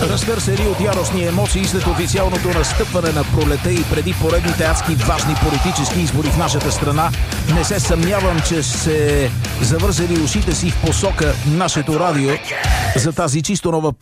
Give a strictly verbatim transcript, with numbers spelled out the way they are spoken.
Разтърса едни от яростни емоции след официалното настъпване на пролета и преди поредните адски важни политически избори в нашата страна. Не се съмнявам, че се завързали ушите си в посока нашето радио за тази чисто нова